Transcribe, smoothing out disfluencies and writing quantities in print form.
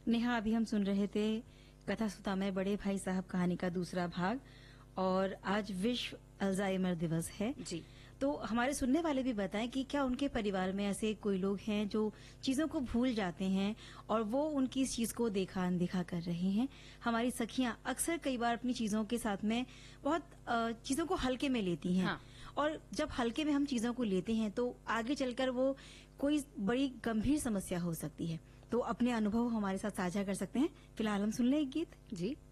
नेहा, अभी हम सुन रहे थे कथा सुता में बड़े भाई साहब कहानी का दूसरा भाग। और आज विश्व अल्जाइमर दिवस है जी। तो हमारे सुनने वाले भी बताएं कि क्या उनके परिवार में ऐसे कोई लोग हैं जो चीजों को भूल जाते हैं और वो उनकी इस चीज को देखा अनदेखा कर रहे हैं। हमारी सखियां अक्सर कई बार अपनी चीजों के साथ में बहुत चीजों को हल्के में लेती हैं। हाँ। और जब हल्के में हम चीजों को लेते हैं तो आगे चलकर वो कोई बड़ी गंभीर समस्या हो सकती है। तो अपने अनुभव हमारे साथ साझा कर सकते हैं। फिलहाल हम सुन लें एक गीत। जी।